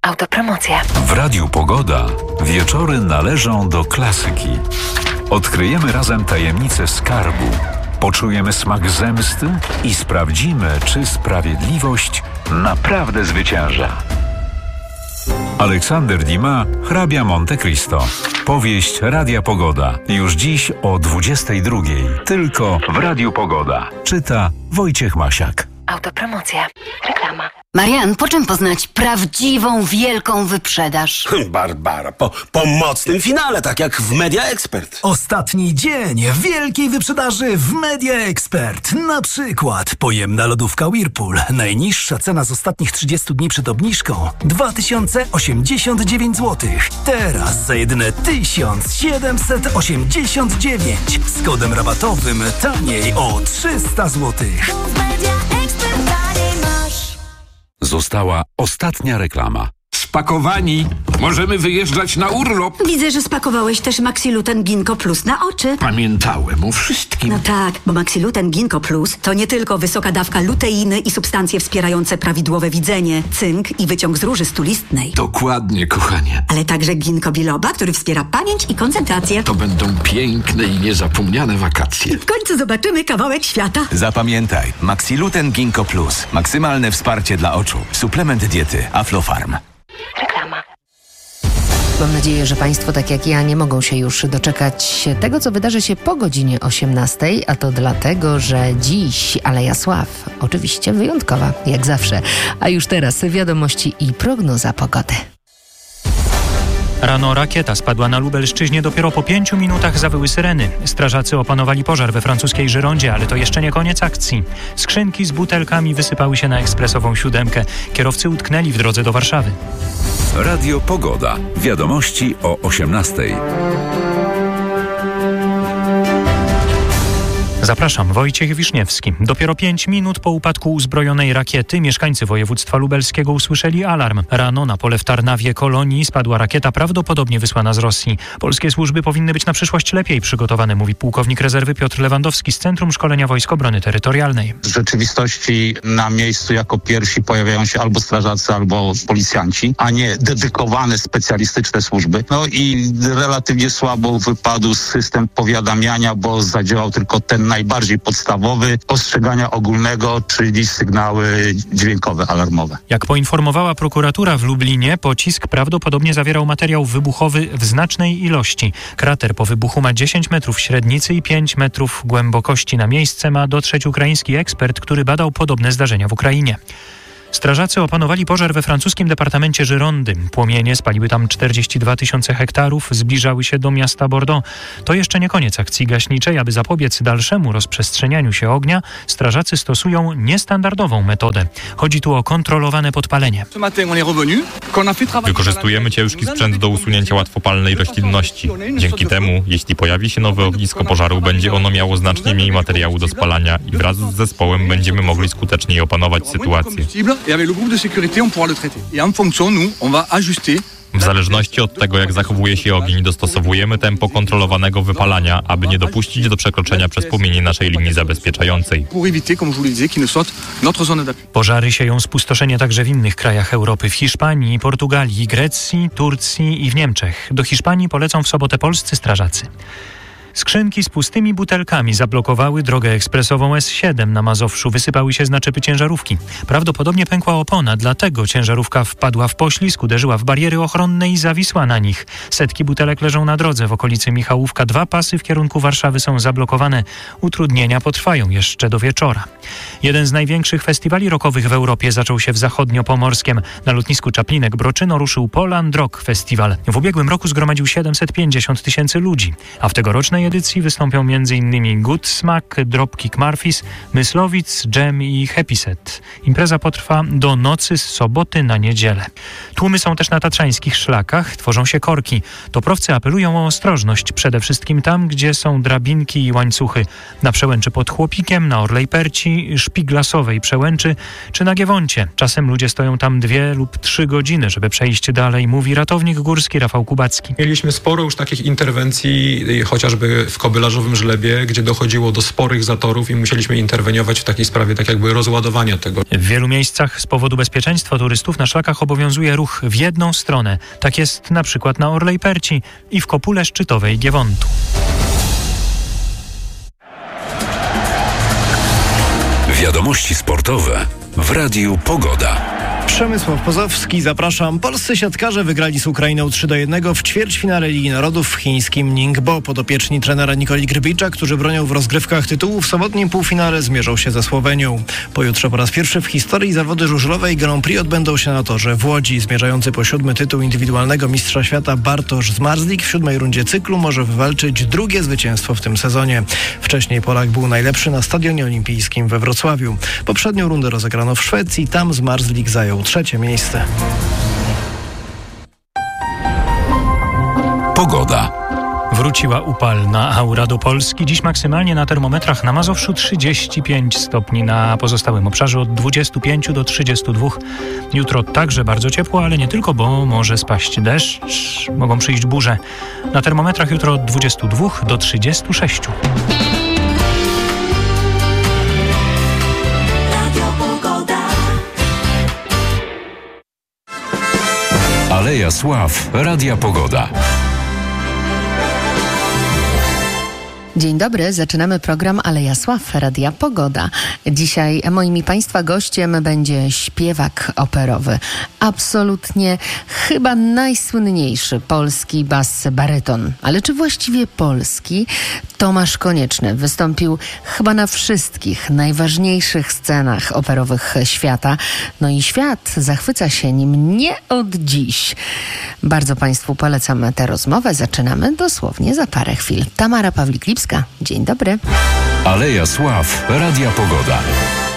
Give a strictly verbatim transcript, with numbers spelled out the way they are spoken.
Autopromocja. W Radiu Pogoda wieczory należą do klasyki. Odkryjemy razem tajemnicę skarbu. Poczujemy smak zemsty i sprawdzimy, czy sprawiedliwość naprawdę zwycięża. Aleksander Dumas, hrabia Monte Cristo. Powieść Radia Pogoda. Już dziś o dwudziestej drugiej. Tylko w Radiu Pogoda. Czyta Wojciech Masiak. Autopromocja. Reklama. Marian, po czym poznać prawdziwą, wielką wyprzedaż? Barbara, po, po mocnym finale, tak jak w Media Expert. Ostatni dzień wielkiej wyprzedaży w Media Expert. Na przykład pojemna lodówka Whirlpool. Najniższa cena z ostatnich trzydziestu dni przed obniżką dwa tysiące osiemdziesiąt dziewięć złotych. Teraz za jedyne tysiąc siedemset osiemdziesiąt dziewięć. Z kodem rabatowym taniej o trzysta złotych. Została ostatnia reklama. Spakowani. Możemy wyjeżdżać na urlop. Widzę, że spakowałeś też Maxiluten Ginkgo Plus na oczy. Pamiętałem o wszystkim. No tak, bo Maxiluten Ginkgo Plus to nie tylko wysoka dawka luteiny i substancje wspierające prawidłowe widzenie, cynk i wyciąg z róży stulistnej. Dokładnie, kochanie. Ale także ginkgo biloba, który wspiera pamięć i koncentrację. To będą piękne i niezapomniane wakacje. W końcu zobaczymy kawałek świata. Zapamiętaj, Maxiluten Ginkgo Plus. Maksymalne wsparcie dla oczu. Suplement diety Aflofarm. Reklama. Mam nadzieję, że Państwo, tak jak ja, nie mogą się już doczekać tego, co wydarzy się po godzinie osiemnastej, a to dlatego, że dziś Aleja Sław, oczywiście wyjątkowa, jak zawsze. A już teraz wiadomości i prognoza pogody. Rano rakieta spadła na Lubelszczyźnie, dopiero po pięciu minutach zawyły syreny. Strażacy opanowali pożar we francuskiej Żyrondzie, ale to jeszcze nie koniec akcji. Skrzynki z butelkami wysypały się na ekspresową siódemkę. Kierowcy utknęli w drodze do Warszawy. Radio Pogoda. Wiadomości o osiemnastej. Zapraszam, Wojciech Wiszniewski. Dopiero pięć minut po upadku uzbrojonej rakiety mieszkańcy województwa lubelskiego usłyszeli alarm. Rano na pole w Tarnawie, Kolonii, spadła rakieta prawdopodobnie wysłana z Rosji. Polskie służby powinny być na przyszłość lepiej przygotowane, mówi pułkownik rezerwy Piotr Lewandowski z Centrum Szkolenia Wojsk Obrony Terytorialnej. W rzeczywistości na miejscu jako pierwsi pojawiają się albo strażacy, albo policjanci, a nie dedykowane specjalistyczne służby. No i relatywnie słabo wypadł system powiadamiania, bo zadziałał tylko ten najbardziej podstawowy ostrzegania ogólnego, czyli sygnały dźwiękowe, alarmowe. Jak poinformowała prokuratura w Lublinie, pocisk prawdopodobnie zawierał materiał wybuchowy w znacznej ilości. Krater po wybuchu ma dziesięć metrów średnicy i pięć metrów głębokości. Na miejsce ma dotrzeć ukraiński ekspert, który badał podobne zdarzenia w Ukrainie. Strażacy opanowali pożar we francuskim departamencie Żyrondy. Płomienie spaliły tam czterdzieści dwa tysiące hektarów, zbliżały się do miasta Bordeaux. To jeszcze nie koniec akcji gaśniczej. Aby zapobiec dalszemu rozprzestrzenianiu się ognia, strażacy stosują niestandardową metodę. Chodzi tu o kontrolowane podpalenie. Wykorzystujemy ciężki sprzęt do usunięcia łatwopalnej roślinności. Dzięki temu, jeśli pojawi się nowe ognisko pożaru, będzie ono miało znacznie mniej materiału do spalania i wraz z zespołem będziemy mogli skuteczniej opanować sytuację. W zależności od tego, jak zachowuje się ogień, dostosowujemy tempo kontrolowanego wypalania, aby nie dopuścić do przekroczenia przez płomienie naszej linii zabezpieczającej. Pożary sieją spustoszenie także w innych krajach Europy. W Hiszpanii, Portugalii, Grecji, Turcji i w Niemczech. Do Hiszpanii polecą w sobotę polscy strażacy. Skrzynki z pustymi butelkami zablokowały drogę ekspresową S siedem na Mazowszu. Wysypały się z naczepy ciężarówki. Prawdopodobnie pękła opona, dlatego ciężarówka wpadła w poślizg, uderzyła w bariery ochronne i zawisła na nich. Setki butelek leżą na drodze w okolicy Michałówka. Dwa pasy w kierunku Warszawy są zablokowane. Utrudnienia potrwają jeszcze do wieczora. Jeden z największych festiwali rockowych w Europie zaczął się w Zachodniopomorskiem. Na lotnisku Czaplinek-Broczyno ruszył Poland Rock Festival. W ubiegłym roku zgromadził siedemset pięćdziesiąt tysięcy ludzi, a w tegorocznej edycji wystąpią m.in. Goodsmack, Dropkick Murphys, Myslowic, Jam i Happy Set. Impreza potrwa do nocy z soboty na niedzielę. Tłumy są też na tatrzańskich szlakach, tworzą się korki. Toprowcy apelują o ostrożność, przede wszystkim tam, gdzie są drabinki i łańcuchy. Na przełęczy pod Chłopikiem, na Orlej Perci, Szpiglasowej przełęczy czy na Giewoncie. Czasem ludzie stoją tam dwie lub trzy godziny, żeby przejść dalej, mówi ratownik górski Rafał Kubacki. Mieliśmy sporo już takich interwencji, chociażby byliśmy w kobylarzowym żlebie, gdzie dochodziło do sporych zatorów i musieliśmy interweniować w takiej sprawie, tak jakby rozładowania tego. W wielu miejscach z powodu bezpieczeństwa turystów na szlakach obowiązuje ruch w jedną stronę. Tak jest na przykład na Orlej Perci i w Kopule Szczytowej Giewontu. Wiadomości sportowe w Radiu Pogoda. Przemysław Pozowski, zapraszam. Polscy siatkarze wygrali z Ukrainą trzy do jednego w ćwierćfinale Ligi Narodów w chińskim Ningbo. Podopieczni trenera Nikoli Grbicza, którzy bronią w rozgrywkach tytułu, w sobotnim półfinale zmierzą się ze Słowenią. Pojutrze po raz pierwszy w historii zawody żużlowej Grand Prix odbędą się na torze w Łodzi. Zmierzający po siódmy tytuł indywidualnego mistrza świata Bartosz Zmarzlik w siódmej rundzie cyklu może wywalczyć drugie zwycięstwo w tym sezonie. Wcześniej Polak był najlepszy na Stadionie Olimpijskim we Wrocławiu. Poprzednią rundę rozegrano w Szwecji, tam Zmarzlik zajął trzecie miejsce. Pogoda. Wróciła upalna aura do Polski. Dziś maksymalnie na termometrach na Mazowszu trzydzieści pięć stopni, na pozostałym obszarze od dwudziestu pięciu do trzydziestu dwóch. Jutro także bardzo ciepło, ale nie tylko, bo może spaść deszcz, mogą przyjść burze. Na termometrach jutro od dwudziestu dwóch do trzydziestu sześciu. Aleja Sław, Radia Pogoda. Dzień dobry, zaczynamy program Aleja Sław, Radia Pogoda. Dzisiaj moim i Państwa gościem będzie śpiewak operowy. Absolutnie chyba najsłynniejszy polski bas-baryton. Ale czy właściwie polski? Tomasz Konieczny wystąpił chyba na wszystkich najważniejszych scenach operowych świata. No i świat zachwyca się nim nie od dziś. Bardzo Państwu polecam tę rozmowę. Zaczynamy dosłownie za parę chwil. Tamara Pawlik-Lipska. Dzień dobry. Aleja Sław, Radia Pogoda.